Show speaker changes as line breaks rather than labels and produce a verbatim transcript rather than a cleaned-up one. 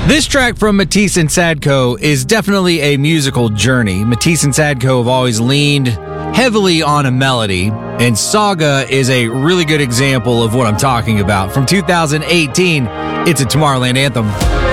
This track from Matisse and Sadko is definitely a musical journey. Matisse and Sadko have always leaned heavily on a melody, and Saga is a really good example of what I'm talking about. From two thousand eighteen, it's a Tomorrowland anthem.